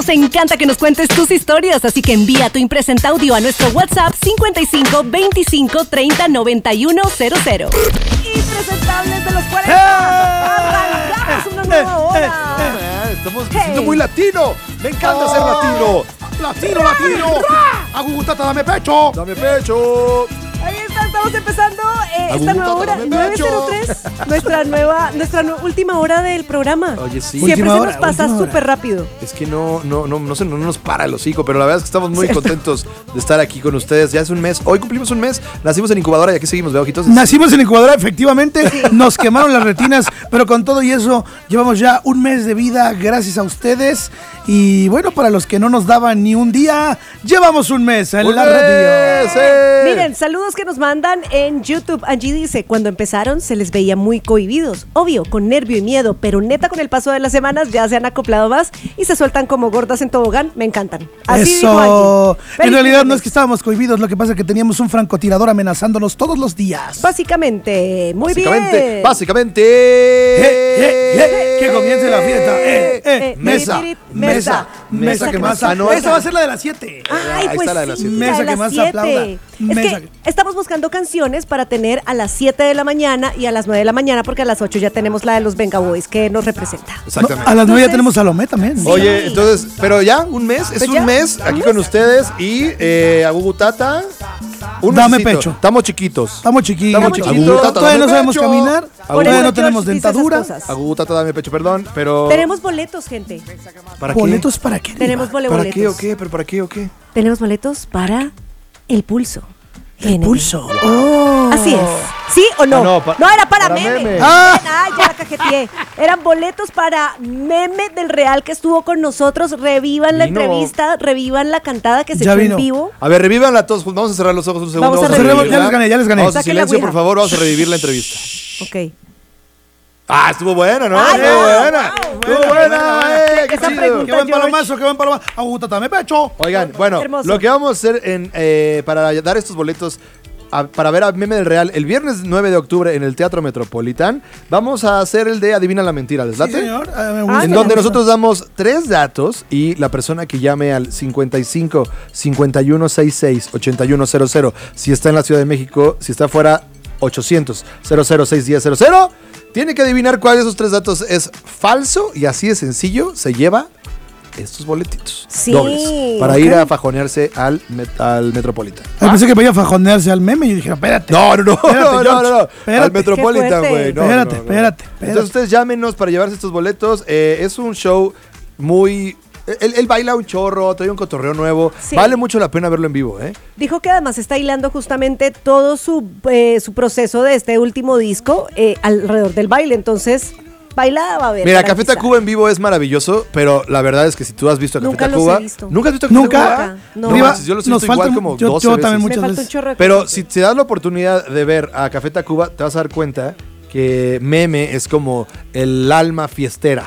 Nos encanta que nos cuentes tus historias, así que envía tu impresenta audio a nuestro WhatsApp 55 25 30 91 00. Impresentables de los 40. Arrancamos una nueva hora. Estamos siendo muy latino. Me encanta ser latino. Latino. Agugutata, dame pecho. Dame pecho. Ahí está, estamos empezando esta nueva hora, 903, nuestra última hora del programa. Oye, sí. Siempre se nos pasa súper rápido. Es que no nos para el hocico, pero la verdad es que estamos muy contentos de estar aquí con ustedes. Ya es un mes, hoy cumplimos un mes, nacimos en incubadora y aquí seguimos, ¿veo, ojitos? Nacimos en incubadora, efectivamente, nos quemaron las retinas, pero con todo y eso llevamos ya un mes de vida gracias a ustedes. Y bueno, para los que no nos daban ni un día, llevamos un mes en la radio. Sí. Miren, saludos que nos mandan en YouTube. Angie dice, cuando empezaron se les veía muy cohibidos, obvio, con nervio y miedo, pero neta con el paso de las semanas ya se han acoplado más y se sueltan como gordas en tobogán. Me encantan. Así eso. En realidad no es que estábamos cohibidos, lo que pasa es que teníamos un francotirador amenazándonos todos los días. Básicamente, muy bien. Básicamente. Que comience la fiesta. Mesa que más. Esa va a ser la de las 7. Ay, Ahí pues está la de las sí, 7. Mesa que más aplauda. Es que estamos buscando canciones para tener a las 7 de la mañana y a las 9 de la mañana, porque a las 8 ya tenemos la de los Venga Boys que nos representa. Exactamente. A las 9 ya tenemos Salomé también. Sí. Oye, entonces, pero ya, un mes, es Pues un ya, mes un aquí mes. con ustedes y Agugutata. Dame pecho. Estamos chiquitos. Estamos chiquitos. Agugutata, Todavía no dame sabemos pecho. caminar. Todavía no tenemos dentadura. Agugutata, dame pecho, perdón, pero. Tenemos boletos, gente. ¿Para ¿Boletos para qué? Tenemos ¿Para boletos. qué o qué? ¿Pero para qué o qué? Tenemos boletos para el pulso. El pulso. Así es. ¿Sí o no? No, Era para para meme. meme. Ya la cajeteé. Eran boletos para Meme del Real que estuvo con nosotros. Revivan la Vino. entrevista, revivan la cantada que se Ya echó vino. en vivo. A ver, revívanla todos. Vamos a cerrar los ojos un segundo. Vamos a revivirla. revivirla. Ya les gané. Vamos a Saquen la silencio, ouija. por favor. Vamos a revivir la entrevista. Ok. Estuvo buena, ¿no? Ay, Estuvo wow, buena. wow. Estuvo buena. Qué Esa chido. pregunta- Qué buen George. palomazo, qué buen palomazo. Agugutata, dame pecho. Oigan, bueno, Hermoso. lo que vamos a hacer para dar estos boletos para ver a Meme del Real el viernes 9 de octubre en el Teatro Metropolitan, vamos a hacer el de Adivina la Mentira, ¿les late? Sí, señor. Me Ah, gusta. En donde nosotros damos 3 datos y la persona que llame al 55 51 66 8100, si está en la Ciudad de México, si está fuera 800 006 1000, tiene que adivinar cuál de esos 3 datos es falso y así de sencillo se lleva estos boletitos Sí, dobles para ok. ir a fajonearse al Metropolitan. Pensé que vaya a fajonearse al meme y yo dije, espérate. No. George, Al espérate. Metropolitan, Qué güey. fuerte. Espérate. Entonces ustedes llámenos para llevarse estos boletos. Es un show muy... Él baila un chorro, trae un cotorreo nuevo. Sí. Vale mucho la pena verlo en vivo, ¿eh? Dijo que además está hilando justamente todo su proceso de este último disco alrededor del baile. Entonces, baila va a ver. Mira, para Café empezar. Tacuba en vivo es maravilloso, pero la verdad es que si tú has visto a Café Nunca los Tacuba... he visto. ¿Nunca has visto a Café Nunca. Tacuba? No. No, manches, yo los he nos visto igual falta- como yo 12 también veces. Me muchas falta un veces. chorro de Pero cosas. si te das la oportunidad de ver a Café Tacuba, te vas a dar cuenta que Meme es como el alma fiestera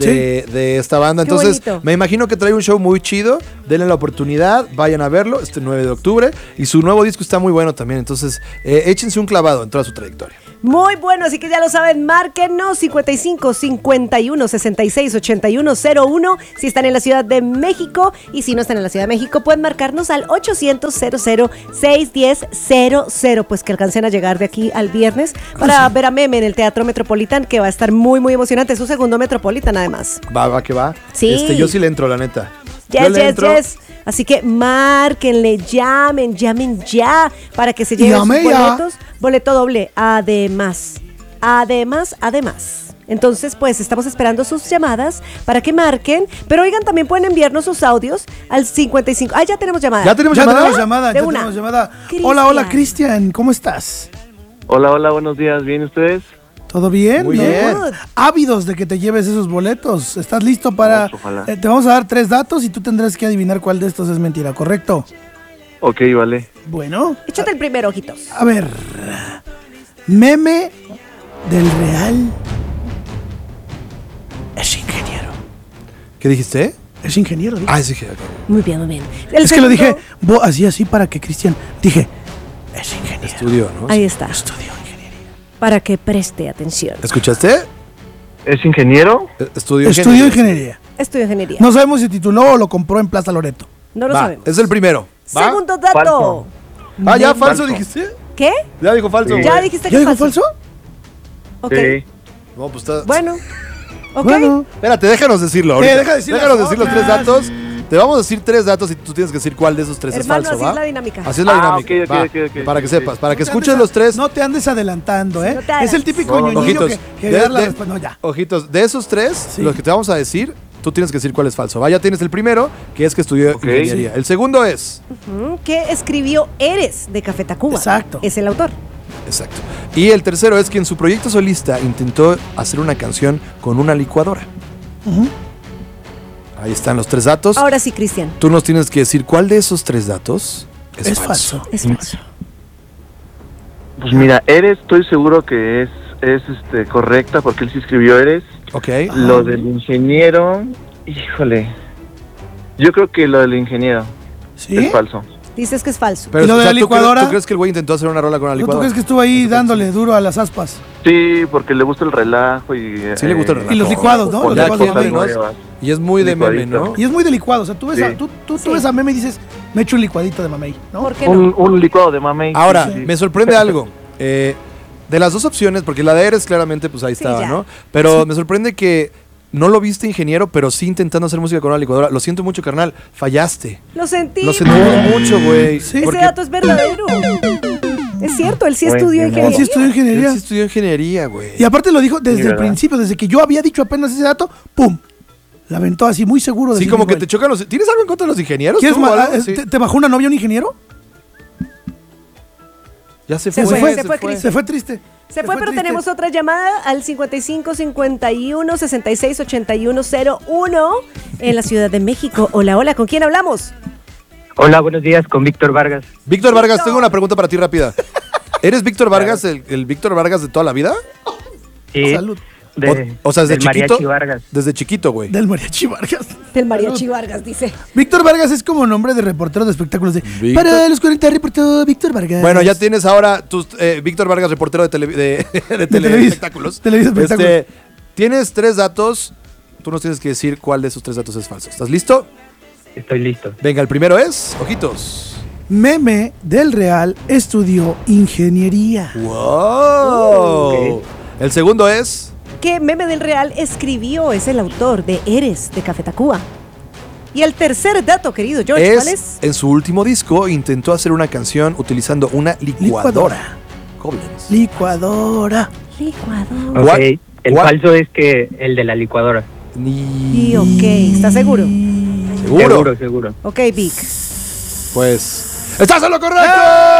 de esta banda. Qué Entonces, bonito. me imagino que trae un show muy chido. Denle la oportunidad, vayan a verlo este 9 de octubre. Y su nuevo disco está muy bueno también. Entonces, échense un clavado en toda su trayectoria. Muy bueno, así que ya lo saben, márquenos 55 51 66 81 01 si están en la Ciudad de México, y si no están en la Ciudad de México pueden marcarnos al 800 00 610 00, pues que alcancen a llegar de aquí al viernes para ver a Meme en el Teatro Metropolitan, que va a estar muy muy emocionante, es su segundo Metropolitan además. Va que va. Sí. Yo sí le entro, la neta. Yes, Yo le yes, entro. yes. Así que márquenle, llamen ya para que se lleven Llame sus ya. boletos. Boleto doble, además. Entonces, pues estamos esperando sus llamadas para que marquen. Pero oigan, también pueden enviarnos sus audios al 55. Ya tenemos llamada. ¿Ya tenemos Ya llamada? tenemos llamada. De ya una. tenemos llamada. Cristian. Hola, Cristian. ¿Cómo estás? Hola, buenos días. ¿Bien ustedes? ¿Todo bien? Muy ¿No? bien. Ávidos de que te lleves esos boletos. ¿Estás listo para...? Ojalá. Te vamos a dar 3 datos y tú tendrás que adivinar cuál de estos es mentira, ¿correcto? Ok, vale. Bueno, Échate el primero, ojitos. a ver. Meme del Real es ingeniero. ¿Qué dijiste? Es ingeniero, dije. Sí, ok. Muy bien, muy bien. El Es que lo segundo- dije así para que Cristian... Dije, es ingeniero. Estudio, ¿no? Ahí está, Estudió ingeniería. para que preste atención. ¿Escuchaste? ¿Es ingeniero? Estudio Estudió ingeniería. Estudió ingeniería. No sabemos si tituló o lo compró en Plaza Loreto. No lo Va, sabemos. es el primero. ¿Va? Segundo dato. Falso. Ah, ya, falso Falso. dijiste. ¿Qué? Ya dijo falso. Sí. güey. Ya dijiste que ¿Ya es dijo falso. falso? Ok. Sí. No, pues está. Bueno. Ok. Bueno. Espérate, déjanos decirlo ahorita. Deja decir déjanos las decir los tres otras. datos. Te vamos a decir tres datos y tú tienes que decir cuál de esos tres Hermano, es falso, así ¿va? es la dinámica. Así es la Ah, dinámica. ok, ok, va. ok, ok, Para que ok. sepas, para que No te escuches andes los tres. No te andes adelantando, ¿eh? No te hagas. Es el típico No, no, ñoñillo Ojitos, que da la respuesta. No, ya. ojitos, de esos tres, Sí. los que te vamos a decir, tú tienes que decir cuál es falso. Va, ya tienes el primero, que es que estudió Ok. ingeniería. El segundo es, ¿Qué escribió Eres de Café Tacuba? Exacto. Es el autor. exacto. Y el tercero es que en su proyecto solista intentó hacer una canción con una licuadora. Ahí están los tres datos. Ahora sí, Cristian. Tú nos tienes que decir cuál de esos tres datos es falso. Es falso. Pues mira, Eres, estoy seguro que es correcta porque él sí escribió Eres. Ok. Lo del ingeniero, híjole. Yo creo que lo del ingeniero ¿Sí? es falso. Dices que es falso. Pero ¿Y lo de la ¿tú licuadora? ¿tú crees que el güey intentó hacer una rola con una ¿Tú licuadora? crees que estuvo ahí dándole duro a las aspas? Sí, porque le gusta el relajo y... Sí le gusta el relajo. Y los licuados, ¿no? Los Ya licuados de quién meme. menos. Y es muy de meme, ¿no? Licuadito. Y es muy de licuado. O sea, tú ves, Sí. tú Sí. ves a meme y dices, me echo un licuadito de mamey, ¿no? ¿Por qué no? Un licuado de mamey. Ahora, Sí, sí. me sorprende algo. De las dos opciones, porque la de Eres claramente, pues ahí Sí, estaba, ya. ¿no? Pero me sorprende que no lo viste ingeniero, pero sí intentando hacer música con una licuadora. Lo siento mucho, carnal. Fallaste. Lo sentí. Lo sentimos mucho, güey. Sí. Ese Porque dato es verdadero. Es cierto, él sí Bueno, estudió ni modo. Él ingeniería. sí estudió él ingeniería. sí estudió ingeniería, güey. Y aparte lo dijo desde Sí, el ¿verdad? principio, desde que yo había dicho apenas ese dato, ¡pum! La aventó así, muy seguro de Sí, sí como mismo que te él. chocan los... ¿Tienes algo en contra de los ingenieros? ¿Quieres tú, o ma- algo? Sí. ¿Te bajó una novia un ingeniero? Ya se Se fue. fue, se fue, Cris. Se fue triste. Se fue, pero triste. tenemos otra llamada al 55 51 66 81 01 en la Ciudad de México. Hola, hola, ¿con quién hablamos? Hola, buenos días, con Víctor Vargas. Víctor Vargas, tengo una pregunta para ti rápida. ¿Eres Víctor Vargas, el Víctor Vargas de toda la vida? Sí, Salud. O sea, desde del chiquito. Mariachi Vargas. Desde chiquito, güey. Del Mariachi Vargas. Del Mariachi Vargas, dice. Víctor Vargas es como nombre de reportero de espectáculos de Víctor. para los 40 reportó Víctor Vargas. Bueno, ya tienes ahora tus Víctor Vargas, reportero de telespectáculos. Televisa Espectáculos. Tienes tres datos. Tú nos tienes que decir cuál de esos tres datos es falso. ¿Estás listo? Estoy listo. Venga, el primero es. Ojitos. Meme del Real estudió ingeniería. ¡Wow! Ok. El segundo es. ¿Qué meme del Real escribió? Es el autor de Eres de Café Tacuba. Y el tercer dato, querido George, ¿cuál es? En su último disco intentó hacer una canción utilizando una licuadora. Koblenz. Licuadora. Licuador. Ok, What? el What? falso es que el de la licuadora. Y ok, ¿estás seguro? ¿Seguro? Seguro. Ok, Vic. Pues. ¡Estás en lo correcto!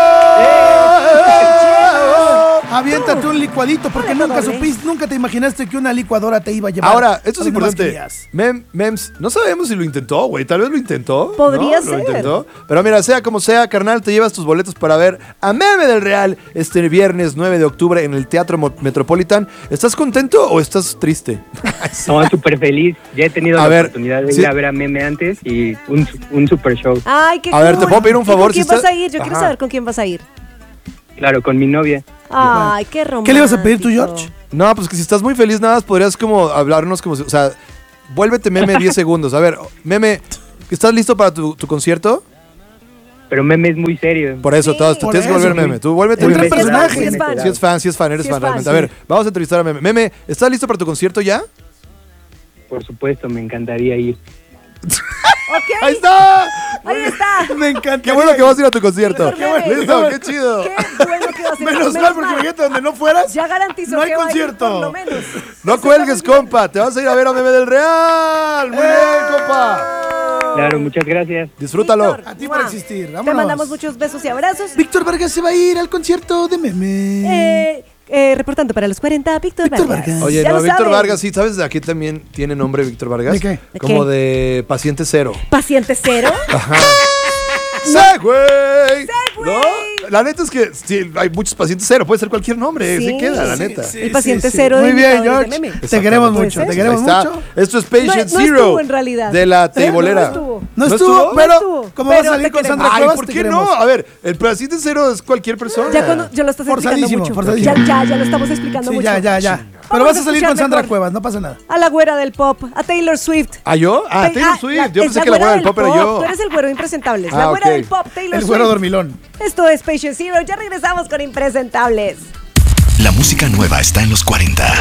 Aviéntate un licuadito porque Doble, nunca doble. supiste, nunca te imaginaste que una licuadora te iba a llevar. Ahora, esto es a donde más importante. querías. Mems, no sabemos si lo intentó, güey. Tal vez lo intentó. Podría ¿no? ser. Lo intentó. Pero mira, sea como sea, carnal, te llevas tus boletos para ver a Meme del Real este viernes 9 de octubre en el Teatro Metropolitan. ¿Estás contento o estás triste? No, súper feliz. Ya he tenido A la ver, oportunidad de sí. ir a ver a Meme antes y un super show. Ay, qué A ver, ¿te cool. puedo pedir un ¿Y favor? ¿Con quién Si estás- vas a ir? Yo quiero Ajá. saber con quién vas a ir. Claro, con mi novia. Ay, qué romántico. ¿Qué le ibas a pedir tú, George? No, pues que si estás muy feliz, nada más podrías como hablarnos como si. O sea, vuélvete Meme 10 segundos. A ver, Meme, ¿estás listo para tu concierto? Pero Meme es muy serio. Por eso, Sí. todos te Por tienes que eso, volver güey. Meme. Tú vuélvete Ultra Meme. personaje. Sí es fan. Si es fan, si es fan, eres Sí es fan, fan, realmente. sí. A ver, vamos a entrevistar a Meme. Meme, ¿estás listo para tu concierto ya? Por supuesto, me encantaría ir. Ok, ¡Ahí está! ahí está. Me encanta. ¡Qué bueno que vas a ir a tu concierto! Qué bueno. ¡Listo! ¡Qué chido! Qué bueno que vas a ir. Menos mal, porque imagínate donde no fueras. Ya garantizó no hay que va a ir, concierto. por lo menos. No Eso cuelgues, está muy bien. compa. Te vas a ir a ver a Meme del Real. Muy bien, compa. Claro, muchas gracias. Disfrútalo. Víctor, A ti por ¡mua! existir. Te Vámonos. mandamos muchos besos y abrazos. Víctor Vargas se va a ir al concierto de Meme. Reportando para los 40, Víctor Víctor Vargas. Vargas. Oye, Ya no, lo Víctor saben. Vargas, sí, ¿sabes de aquí también tiene nombre Víctor Vargas? ¿De qué? ¿De Como qué? de paciente cero. Paciente cero. ¡Segway! Segway. ¿No? La neta es que sí, hay muchos pacientes cero, puede ser cualquier nombre, Sí, sí queda, la sí, neta. El paciente cero de Muy bien, imitadores de George. Meme. Te queremos Puede mucho, ser. te queremos Ahí está. mucho. Esto es Patient No Zero estuvo en realidad. de la teibolera. No estuvo. No ¿No estuvo, estuvo? pero No estuvo, como va a pero salir te con queremos. Sandra Ay, Cuevas, ¿por te qué queremos. no? A ver, el paciente cero es cualquier persona. Ya cuando ya lo estás explicando Forzadísimo, mucho. forzadísimo. Ya lo estamos explicando Sí, mucho. ya. Pero Vamos vas a salir con escuchar Sandra mejor Cuevas, no pasa nada. a la güera del pop, a Taylor Swift. ¿Ah, yo? Ah, Taylor Swift. Yo es pensé que la güera del pop era yo. Tú eres el güero impresentables. La Ah, güera ok. del pop, Taylor El Swift. güero dormilón. Esto es Patient Zero. Ya regresamos con Impresentables. La música nueva está en los 40.